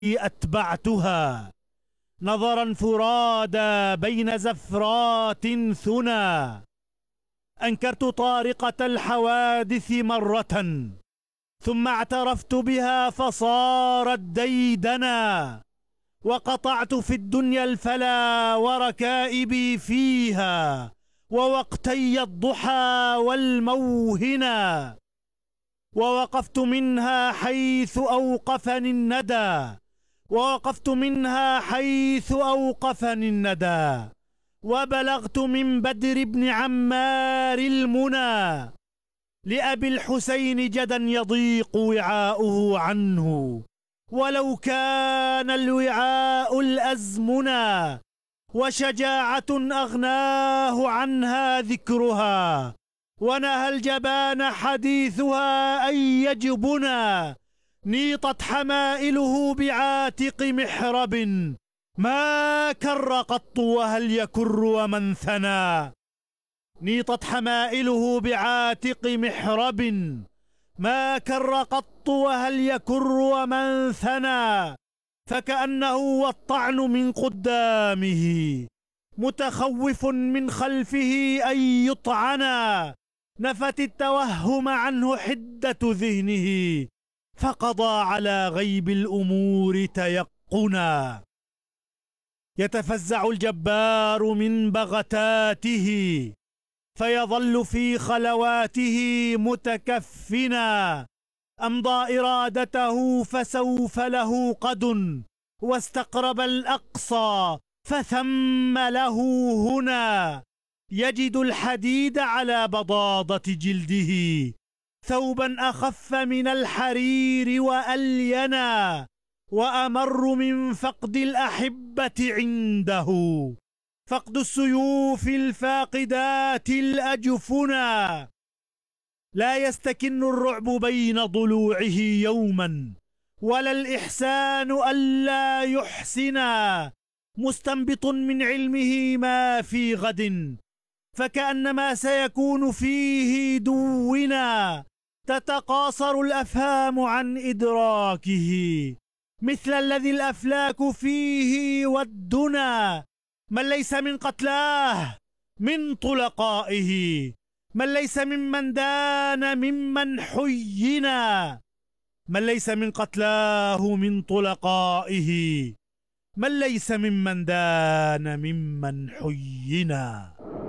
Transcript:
أتبعتها نظرا فرادا بين زفرات ثنى. أنكرت طارقة الحوادث مرة ثم اعترفت بها فصارت ديدنا. وقطعت في الدنيا الفلا وركائبي فيها ووقتي الضحى والموهنا. ووقفت منها حيث أوقفني الندى ووقفت منها حيث أوقفني الندى. وبلغت من بدر بن عمار المنى لأبي الحسين جدا يضيق وعاؤه عنه ولو كان الوعاء الأزمنا. وشجاعة أغناه عنها ذكرها ونهى الجبان حديثها أن يجبنا. نيطت حمائله بعاتق محرب ما كر قط وهل يكر ومن ثنى. نيطت حمائله بعاتق محرب ما كر قط وهل يكر ومن ثنى. فكأنه والطعن من قدامه متخوف من خلفه أن يطعنا. نفت التوهم عنه حدة ذهنه فقضى على غيب الأمور تيقنا. يتفزع الجبار من بغتاته فيظل في خلواته متكفنا. أمضى إرادته فسوف له قد واستقرب الأقصى فثم له هنا. يجد الحديد على بضاضة جلده ثوبا أخف من الحرير وألينا. وأمر من فقد الأحبة عنده فقد السيوف الفاقدات الأجفنا. لا يستكن الرعب بين ضلوعه يوما ولا الإحسان ألا يحسنا. مستنبط من علمه ما في غد فكأنما سيكون فيه دونا. تتقاصر الأفهام عن إدراكه مثل الذي الأفلاك فيه والدنا. من ليس من قتلاه من طلقائه من ليس ممن دان ممن حينا. من ليس من قتلاه من طلقائه من ليس ممن دان ممن حينا.